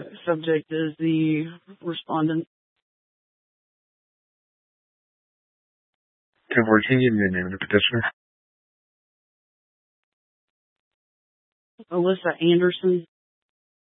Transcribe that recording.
Subject is the respondent. Can you give me the name of the petitioner? Alyssa Anderson.